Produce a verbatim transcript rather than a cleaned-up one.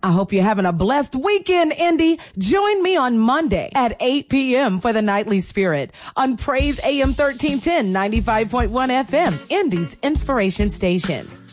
I hope you're having a blessed weekend, Indy. Join me on Monday at eight p.m. for the Nightly Spirit on Praise A M thirteen ten, ninety-five point one F M, Indy's Inspiration Station.